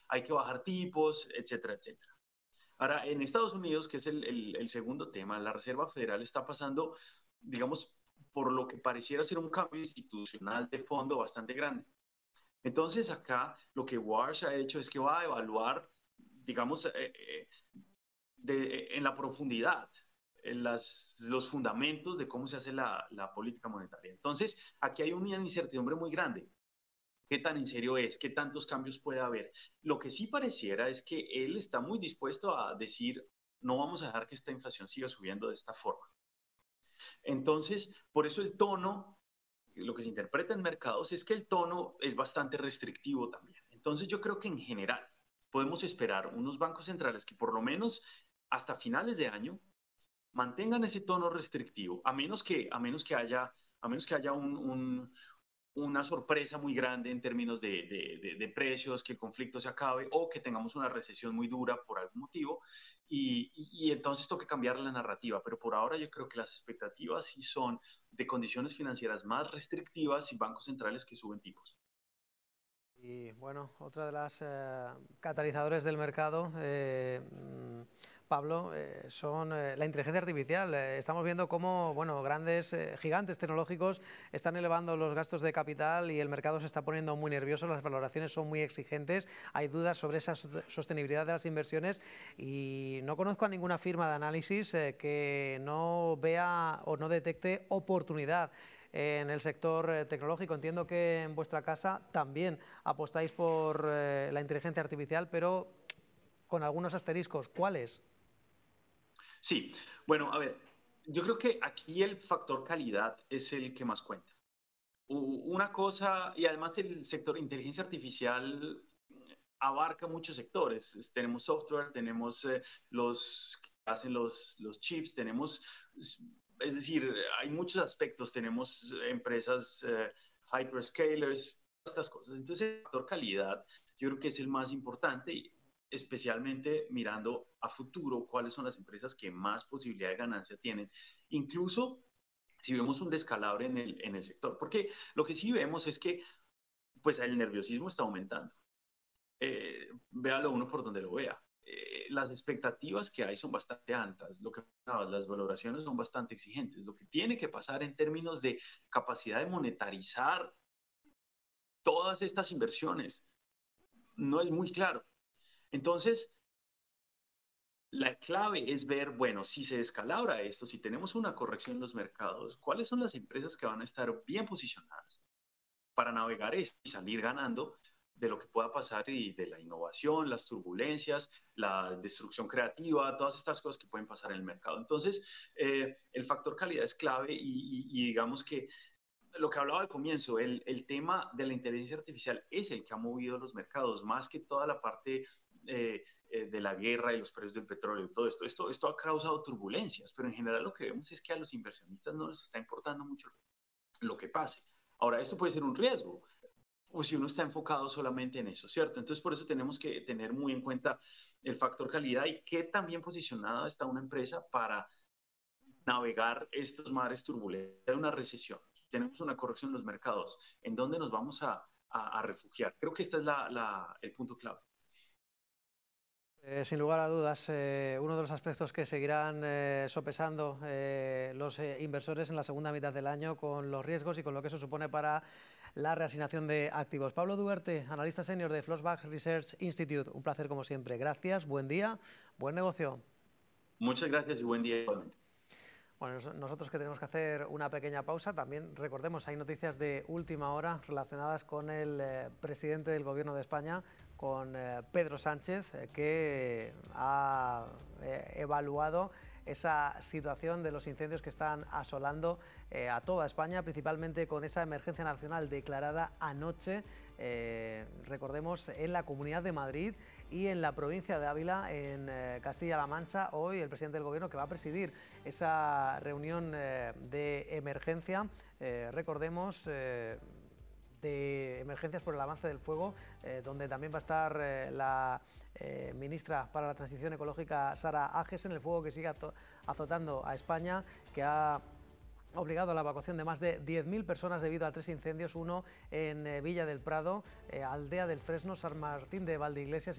hay que bajar tipos, etcétera, etcétera. Ahora, en Estados Unidos, que es el segundo tema, la Reserva Federal está pasando, digamos, por lo que pareciera ser un cambio institucional de fondo bastante grande. Entonces, acá lo que Walsh ha hecho es que va a evaluar, digamos, en la profundidad, en los fundamentos de cómo se hace la política monetaria. Entonces, aquí hay una incertidumbre muy grande. ¿Qué tan en serio es? ¿Qué tantos cambios puede haber? Lo que sí pareciera es que él está muy dispuesto a decir, no vamos a dejar que esta inflación siga subiendo de esta forma. Entonces, por eso el tono, lo que se interpreta en mercados es que el tono es bastante restrictivo también. Entonces, yo creo que en general podemos esperar unos bancos centrales que por lo menos hasta finales de año mantengan ese tono restrictivo, a menos que haya una sorpresa muy grande en términos de precios, que el conflicto se acabe o que tengamos una recesión muy dura por algún motivo y entonces toque cambiar la narrativa. Pero por ahora yo creo que las expectativas sí son de condiciones financieras más restrictivas y bancos centrales que suben tipos. Y bueno, otra de las catalizadores del mercado, Pablo, son la inteligencia artificial. Estamos viendo cómo, bueno, grandes gigantes tecnológicos están elevando los gastos de capital y el mercado se está poniendo muy nervioso, las valoraciones son muy exigentes, hay dudas sobre esa sostenibilidad de las inversiones y no conozco a ninguna firma de análisis que no vea o no detecte oportunidad en el sector tecnológico. Entiendo que en vuestra casa también apostáis por la inteligencia artificial, pero con algunos asteriscos. ¿Cuáles? Sí, bueno, a ver, yo creo que aquí el factor calidad es el que más cuenta. Una cosa, y además el sector inteligencia artificial abarca muchos sectores. Tenemos software, tenemos los que hacen los chips, tenemos, es decir, hay muchos aspectos, tenemos empresas hyperscalers, estas cosas. Entonces, el factor calidad yo creo que es el más importante, especialmente mirando a futuro cuáles son las empresas que más posibilidad de ganancia tienen. Incluso si vemos un descalabro en el sector, porque lo que sí vemos es que pues el nerviosismo está aumentando. Véalo uno por donde lo vea. Las expectativas que hay son bastante altas, las valoraciones son bastante exigentes. Lo que tiene que pasar en términos de capacidad de monetarizar todas estas inversiones no es muy claro. Entonces, la clave es ver, bueno, si se descalabra esto, si tenemos una corrección en los mercados, ¿cuáles son las empresas que van a estar bien posicionadas para navegar esto y salir ganando de lo que pueda pasar y de la innovación, las turbulencias, la destrucción creativa, todas estas cosas que pueden pasar en el mercado? Entonces, el factor calidad es clave y digamos que lo que hablaba al comienzo, el tema de la inteligencia artificial es el que ha movido los mercados, más que toda la parte de la guerra y los precios del petróleo y todo esto. Esto ha causado turbulencias, pero en general lo que vemos es que a los inversionistas no les está importando mucho lo que pase. Ahora, esto puede ser un riesgo, o si uno está enfocado solamente en eso, ¿cierto? Entonces, por eso tenemos que tener muy en cuenta el factor calidad y qué tan bien posicionada está una empresa para navegar estos mares turbulentos de una recesión. Tenemos una corrección en los mercados. ¿En dónde nos vamos a refugiar? Creo que este es el punto clave. Sin lugar a dudas, uno de los aspectos que seguirán sopesando los inversores en la segunda mitad del año con los riesgos y con lo que eso supone para la reasignación de activos. Pablo Duarte, analista senior de Flossbach Research Institute. Un placer como siempre. Gracias, buen día, buen negocio. Muchas gracias y buen día igualmente. Bueno, nosotros que tenemos que hacer una pequeña pausa, también recordemos, hay noticias de última hora relacionadas con el presidente del Gobierno de España, con Pedro Sánchez, que ha evaluado esa situación de los incendios que están asolando a toda España, principalmente con esa emergencia nacional declarada anoche, recordemos, en la Comunidad de Madrid y en la provincia de Ávila, en Castilla-La Mancha. Hoy el presidente del Gobierno, que va a presidir esa reunión de emergencia, recordemos, de emergencias por el avance del fuego, donde también va a estar la ministra para la Transición Ecológica, Sara Agesen, el fuego que sigue azotando a España, que ha obligado a la evacuación de más de 10.000 personas debido a 3 incendios, uno en Villa del Prado, Aldea del Fresno, San Martín de Valdeiglesias